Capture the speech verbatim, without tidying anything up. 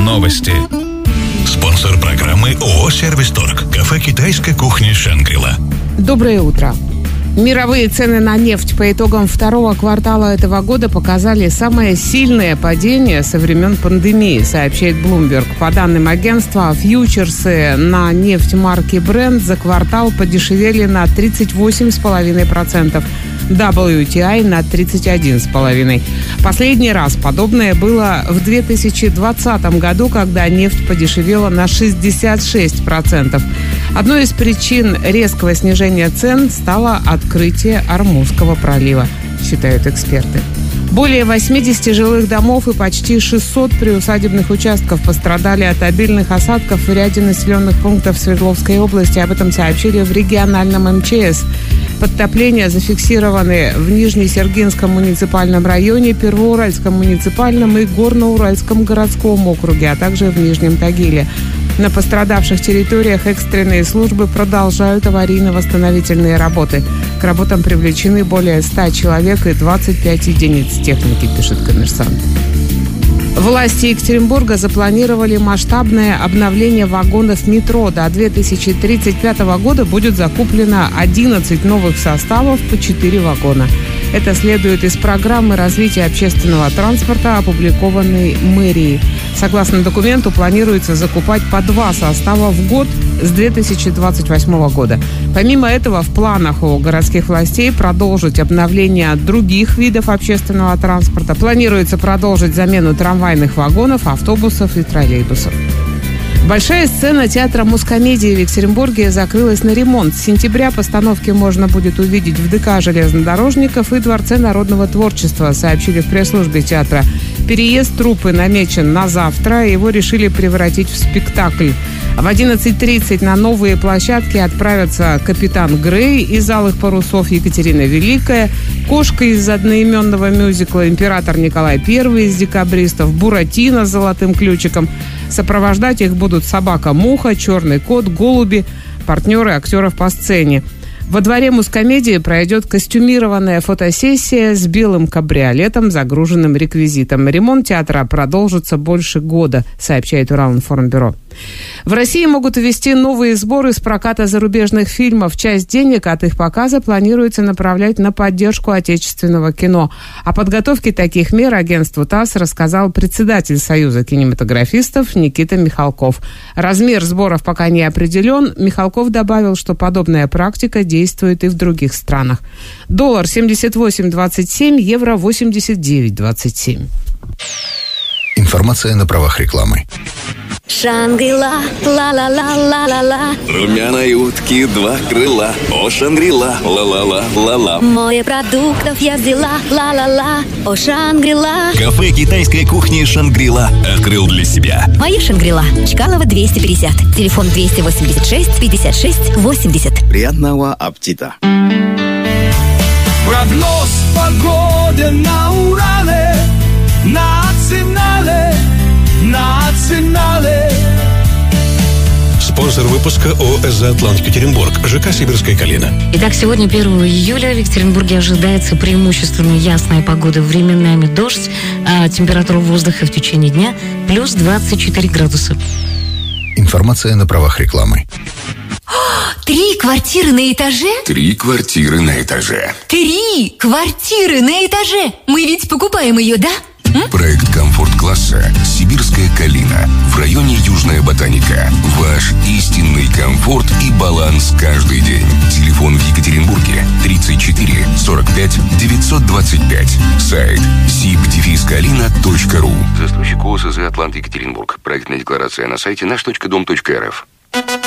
Новости. Спонсор программы ООО «Сервисторг». Кафе китайской кухни «Шангрила». Доброе утро. Мировые цены на нефть по итогам второго квартала этого года показали самое сильное падение со времен пандемии, сообщает Bloomberg. По данным агентства, фьючерсы на нефть марки Brent за квартал подешевели на тридцать восемь целых пять десятых процента, дабл ю ти ай на тридцать один целых пять десятых процента. Последний раз подобное было в две тысячи двадцатом году, когда нефть подешевела на шестьдесят шесть процентов. Одной из причин резкого снижения цен стало открытие Ормузского пролива, считают эксперты. Более восемьдесят жилых домов и почти шестьсот приусадебных участков пострадали от обильных осадков в ряде населенных пунктов Свердловской области. Об этом сообщили в региональном эм че эс. Подтопления зафиксированы в Нижнесергинском муниципальном районе, Первоуральском муниципальном и Горноуральском городском округе, а также в Нижнем Тагиле. На пострадавших территориях экстренные службы продолжают аварийно-восстановительные работы. К работам привлечены более ста человек и двадцать пять единиц техники, пишет «Коммерсант». Власти Екатеринбурга запланировали масштабное обновление вагонов метро. До две тысячи тридцать пятого года будет закуплено одиннадцать новых составов по четыре вагона. Это следует из программы развития общественного транспорта, опубликованной мэрией. Согласно документу, планируется закупать по два состава в год с две тысячи двадцать восьмого года. Помимо этого, в планах у городских властей продолжить обновление других видов общественного транспорта. Планируется продолжить замену трамвайных вагонов, автобусов и троллейбусов. Большая сцена театра Мускомедии в Екатеринбурге закрылась на ремонт. С сентября постановки можно будет увидеть в ДК железнодорожников и Дворце народного творчества, сообщили в пресс-службе театра. Переезд труппы намечен на завтра, его решили превратить в спектакль. В одиннадцать тридцать на новые площадки отправятся «Капитан Грей» из «Алых парусов», Екатерина Великая, «Кошка» из одноименного мюзикла, «Император Николай Первый» из «Декабристов», «Буратино» с золотым ключиком. Сопровождать их будут «Собака-муха», «Черный кот», «Голуби», партнеры актеров по сцене. Во дворе Мускомедии пройдет костюмированная фотосессия с белым кабриолетом, загруженным реквизитом. Ремонт театра продолжится больше года, сообщает Уралинформбюро. В России могут ввести новые сборы с проката зарубежных фильмов. Часть денег от их показа планируется направлять на поддержку отечественного кино. О подготовке таких мер агентству ТАСС рассказал председатель Союза кинематографистов Никита Михалков. Размер сборов пока не определен. Михалков добавил, что подобная практика действует и в других странах. Доллар семьдесят восемь двадцать семь, евро восемьдесят девять двадцать семь. Информация на правах рекламы. Шангрила, ла-ла-ла-ла-ла-ла. Румяной утки два крыла. О, Шангрила, ла-ла-ла-ла-ла. Море продуктов я взяла, ла-ла-ла. О, Шангрила. Кафе китайской кухни «Шангрила» открыл для себя. Моя Шангрила. Чкалова двести пятьдесят. Телефон двести восемьдесят шесть пятьдесят шесть восемьдесят. Приятного аппетита. Прогноз погоды на Урале. Национале. Национале. Спонсор выпуска ООО «Эзоатлант Екатеринбург», ЖК «Сибирская калина». Итак, сегодня, первого июля, в Екатеринбурге ожидается преимущественно ясная погода, временами дождь, а температура воздуха в течение дня плюс двадцать четыре градуса. Информация на правах рекламы. Три квартиры на этаже? Три квартиры на этаже. Три квартиры на этаже! Мы ведь покупаем ее, да? Проект комфорт-класса «Сибирская калина» в районе Южная Ботаника. Ваш истинный комфорт и баланс каждый день. Телефон в Екатеринбурге тридцать четыре сорок пять девятьсот двадцать пять. Сайт сиб дефис калина точка ру. Застройщик ООО «Эзоатлант Екатеринбург». Проектная декларация на сайте наш точка дом точка эр эф.